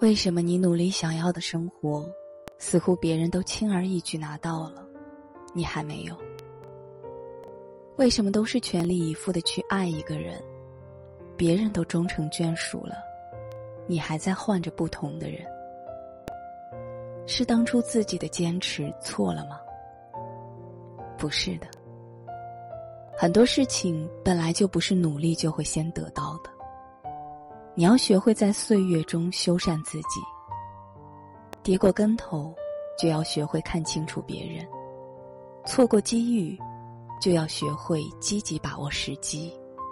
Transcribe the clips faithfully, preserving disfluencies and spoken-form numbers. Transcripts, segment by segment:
为什么你努力想要的生活，似乎别人都轻而易举拿到了，你还没有？为什么都是全力以赴地去爱一个人，别人都终成眷属了，你还在换着不同的人？是当初自己的坚持错了吗？不是的，很多事情本来就不是努力就会先得到的。你要学会在岁月中修缮自己，跌过跟头就要学会看清楚别人，错过机遇就要学会积极把握时机。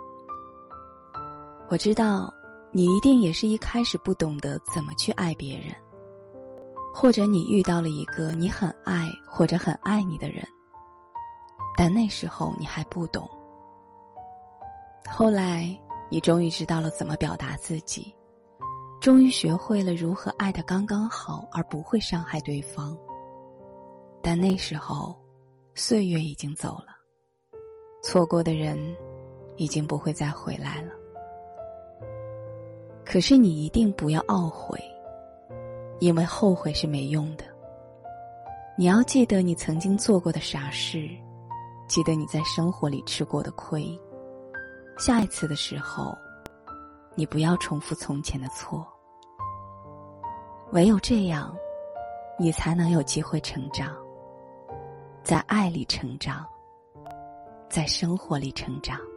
我知道你一定也是一开始不懂得怎么去爱别人，或者你遇到了一个你很爱或者很爱你的人，但那时候你还不懂。后来你终于知道了怎么表达自己，终于学会了如何爱得刚刚好而不会伤害对方，但那时候岁月已经走了，错过的人已经不会再回来了。可是你一定不要懊悔，因为后悔是没用的。你要记得你曾经做过的傻事，记得你在生活里吃过的亏，下一次的时候，你不要重复从前的错。唯有这样，你才能有机会成长，在爱里成长，在生活里成长。